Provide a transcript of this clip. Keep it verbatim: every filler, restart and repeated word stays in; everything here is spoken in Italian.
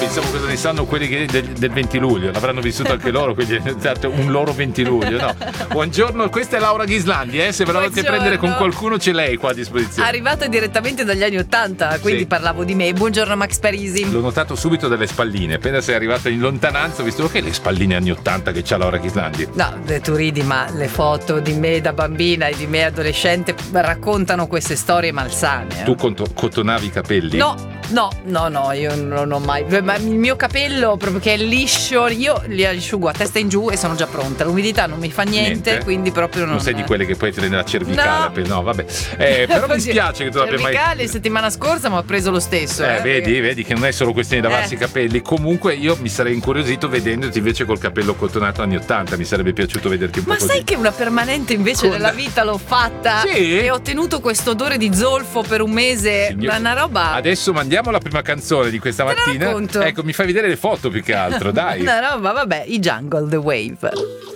pensavo cosa ne sanno quelli che del, del venti luglio, l'avranno vissuto anche loro, quindi è stato un loro venti luglio. No. Buongiorno, questa è Laura Ghislandi, eh? Se ve la volete prendere con qualcuno ce l'hai qua a disposizione. Arrivata direttamente dagli anni Ottanta, quindi sì. Parlavo di me. Buongiorno Max Parisi. L'ho notato subito dalle spalline, appena sei arrivata in lontananza ho visto che le spalline anni Ottanta che c'ha Laura Ghislandi. No, tu ridi, ma le foto di me da bambina e di me adolescente raccontano queste storie malsane. Eh? Tu conto- cotonavi i capelli? No. No, no, no, io non ho mai. Ma il mio capello proprio che è liscio, io li asciugo a testa in giù e sono già pronta. L'umidità non mi fa niente, niente. Quindi proprio non. Non sei di quelle che poi ti prende la cervicale. No, no vabbè. Eh, però mi spiace che tu abbia mai. Cervicale settimana scorsa mi ha preso lo stesso. Eh, eh vedi, perché... vedi che non è solo questione di lavarsi eh. i capelli. Comunque io mi sarei incuriosito vedendoti invece col capello cotonato anni ottanta. Mi sarebbe piaciuto vederti un Ma po' così. Ma sai che una permanente invece con... nella vita l'ho fatta? Sì. E ho tenuto questo odore di zolfo per un mese. Signor... Una roba. Adesso mandiamo la prima canzone di questa mattina. Ecco, mi fai vedere le foto più che altro, dai. Una roba, vabbè, i Jungle, The Wave.